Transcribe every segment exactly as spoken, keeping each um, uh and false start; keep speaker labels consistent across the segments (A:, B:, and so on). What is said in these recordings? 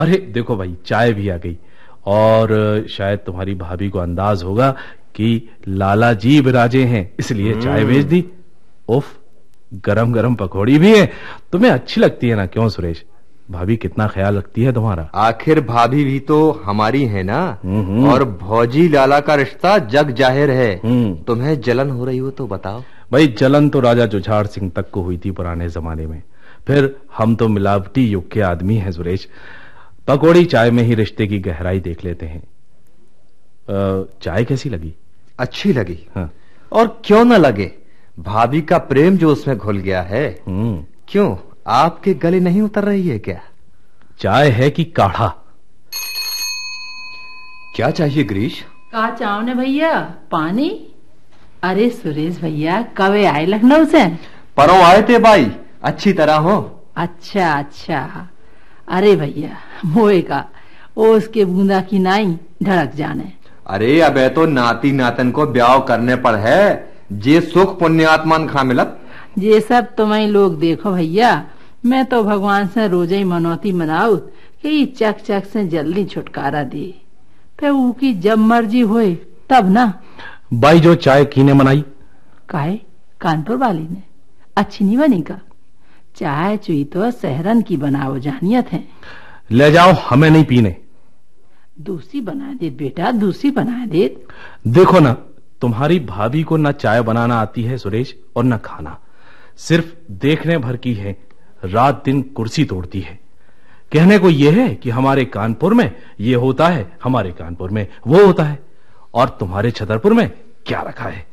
A: अरे देखो भाई, चाय भी आ गई। और शायद तुम्हारी भाभी को अंदाज होगा कि लाला जी विराजे हैं, इसलिए चाय भेज दी। उफ, गरम गरम पकौड़ी भी है। तुम्हें अच्छी लगती है ना? क्यों सुरेश, भाभी कितना ख्याल रखती है तुम्हारा।
B: आखिर भाभी भी तो हमारी है ना, और भौजी लाला का रिश्ता जग जाहिर है। तुम्हें जलन हो रही हो तो बताओ।
A: भाई, जलन तो राजा जुझार सिंह तक को हुई थी पुराने जमाने में, फिर हम तो मिलावटी युग के आदमी हैं सुरेश। पकौड़ी चाय में ही रिश्ते की गहराई देख लेते हैं। आ, चाय कैसी लगी?
B: अच्छी लगी।
A: हाँ।
B: और क्यों न लगे, भाभी का प्रेम जो उसमें घुल गया है। क्यों, आपके गले नहीं उतर रही है क्या?
A: चाय है कि काढ़ा?
B: क्या चाहिए गिरीश?
C: का चाव ने भैया? पानी? अरे सुरेश भैया, कब आए लखनऊ से?
B: परों आए थे भाई, अच्छी तरह हो?
C: अच्छा अच्छा। अरे भैया, मोए का ओ उसके बूंदा की नाई धड़क जाने।
B: अरे अबे तो नाती नातन को ब्याह करने पर है, जे सुख पुण्यात्मान खा मिलत।
C: ये सब तुम्हें लोग देखो भैया, मैं तो भगवान से रोजे ही मनौती मनाऊ कि चक चक से जल्दी छुटकारा दे, फिर उनकी जब मर्जी होए तब ना।
A: बाई जो चाय कीने मनाई?
C: काहे, कानपुर वाली ने? अच्छी नहीं बनी का? चाय चुई तो सहरन की बनाओ जानियत है।
A: ले जाओ, हमें नहीं पीने।
C: दूसरी बना दे बेटा, दूसरी बना दे।
A: देखो ना, तुम्हारी भाभी को न चाय बनाना आती है सुरेश, और न खाना, सिर्फ देखने भर की है। रात दिन कुर्सी तोड़ती है। कहने को यह है कि हमारे कानपुर में ये होता है, हमारे कानपुर में वो होता है, और तुम्हारे छतरपुर में क्या रखा है।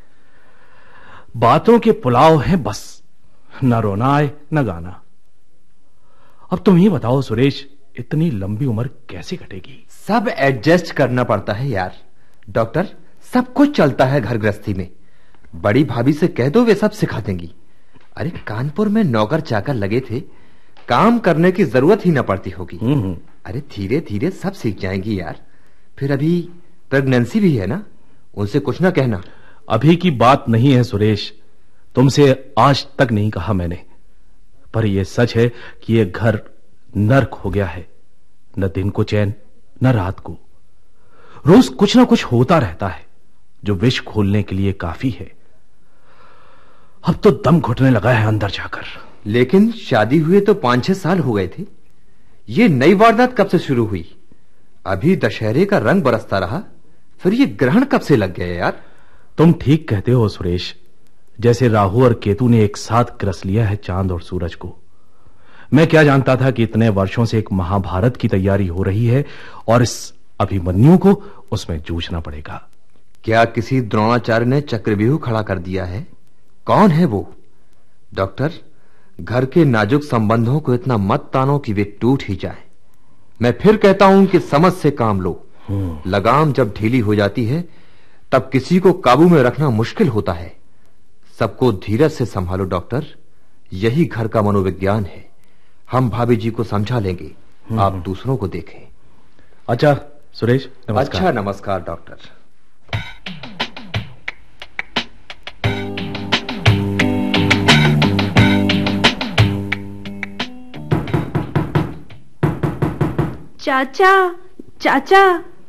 A: बातों के पुलाव हैं बस, न रोना आए न गाना। अब तुम ही बताओ सुरेश, इतनी लंबी उम्र कैसे कटेगी?
B: सब एडजस्ट करना पड़ता है यार। डॉक्टर, सब कुछ चलता है घर गृहस्थी में। बड़ी भाभी से कह दो, वे सब सिखा देंगी। अरे कानपुर में नौकर चाकर लगे थे, काम करने की जरूरत ही न पड़ती होगी। अरे धीरे धीरे सब सीख जाएंगी यार। फिर अभी प्रेगनेंसी भी है ना, उनसे कुछ ना कहना।
A: अभी की बात नहीं है सुरेश, तुमसे आज तक नहीं कहा मैंने, पर यह सच है कि यह घर नर्क हो गया है। न दिन को चैन, न रात को। रोज कुछ ना कुछ होता रहता है जो विष खोलने के लिए काफी है। अब तो दम घुटने लगा है अंदर जाकर।
B: लेकिन शादी हुए तो पांच छह साल हो गए थे। ये नई वारदात कब से शुरू हुई? अभी दशहरे का रंग बरसता रहा, फिर ये ग्रहण कब से लग गए यार?
A: तुम ठीक कहते हो सुरेश, जैसे राहु और केतु ने एक साथ ग्रस लिया है चांद और सूरज को। मैं क्या जानता था कि इतने वर्षों से एक महाभारत की तैयारी हो रही है, और इस अभिमन्यु को उसमें जूझना पड़ेगा।
B: क्या किसी द्रोणाचार्य ने चक्रव्यूह खड़ा कर दिया है? कौन है वो? डॉक्टर, घर के नाजुक संबंधों को इतना मत तानो कि वे टूट ही जाए। मैं फिर कहता हूं कि समझ से काम लो। लगाम जब ढीली हो जाती है तब किसी को काबू में रखना मुश्किल होता है। सबको धीरज से संभालो डॉक्टर, यही घर का मनोविज्ञान है। हम भाभी जी को समझा लेंगे, आप दूसरों को देखें।
A: अच्छा सुरेश, नमस्कार।
B: अच्छा नमस्कार डॉक्टर।
D: चाचा, चाचा।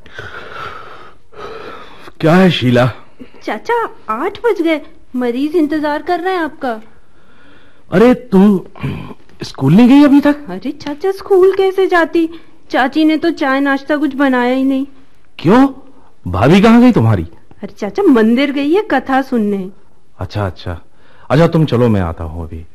A: क्या है शीला?
D: चाचा, आठ बज गए, मरीज इंतजार कर रहे हैं आपका।
A: अरे तुम स्कूल नहीं गई अभी तक?
D: अरे चाचा, स्कूल कैसे जाती, चाची ने तो चाय नाश्ता कुछ बनाया ही नहीं।
A: क्यों, भाभी कहाँ गई तुम्हारी?
D: अरे चाचा, मंदिर गई है कथा सुनने।
A: अच्छा अच्छा अच्छा, तुम चलो मैं आता हूँ अभी।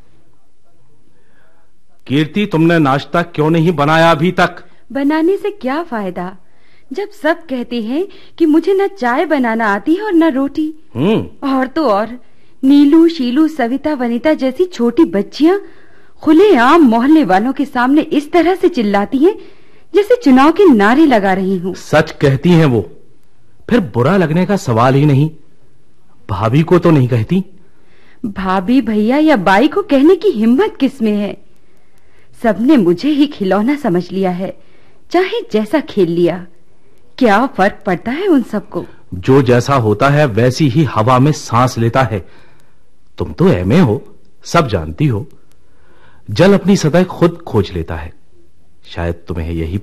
A: कीर्ति, तुमने नाश्ता क्यों नहीं बनाया अभी तक?
E: बनाने से क्या फायदा, जब सब कहते हैं कि मुझे न चाय बनाना आती है और न रोटी। और तो और नीलू, शीलू, सविता, वनिता जैसी छोटी बच्चियां खुलेआम मोहल्ले वालों के सामने इस तरह से चिल्लाती हैं जैसे चुनाव के नारे लगा रही हूँ।
A: सच कहती हैं वो, फिर बुरा लगने का सवाल ही नहीं। भाभी को तो नहीं कहती?
E: भाभी, भैया या बाई को कहने की हिम्मत किसमें है? सबने मुझे ही खिलौना समझ लिया है, चाहे जैसा खेल लिया। क्या फर्क पड़ता है उन सबको?
A: जो जैसा होता है वैसी ही हवा में सांस लेता है। तुम तो एमए हो, सब जानती हो। जल अपनी सतह खुद खोज लेता है, शायद तुम्हें यही